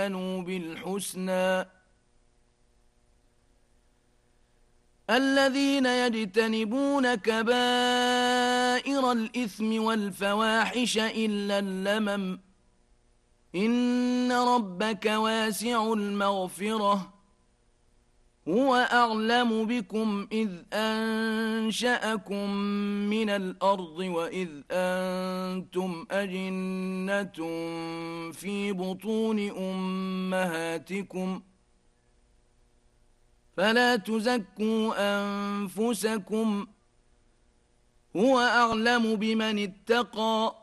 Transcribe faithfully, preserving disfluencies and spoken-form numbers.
أحسنوا بالحسنى الذين يجتنبون كبائر الإثم والفواحش إلا اللمم إن ربك واسع المغفرة هو أعلم بكم إذ أنشأكم من الأرض وإذ أنتم أجنة في بطون أمهاتكم فلا تزكوا أنفسكم هو أعلم بمن اتقى